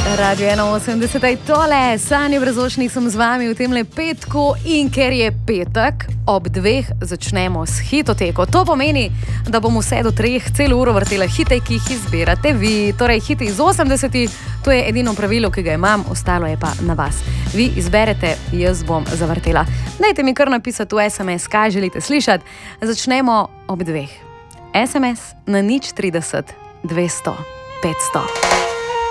Radio 81, tole, Sanje Brezočnik sem z vami v temle petku in ker je petek, ob 2 začnemo s hitoteko. To pomeni, da bom vse do 3 celo uro vrtela hite, ki jih izbirate vi. Torej, hite iz 80, to je edino pravilo, ki ga imam, ostalo je pa na vas. Vi izberete, jaz bom zavrtela. Dajte mi kar napisati v SMS, kaj želite slišati. Začnemo ob 2. SMS na 030 200 500.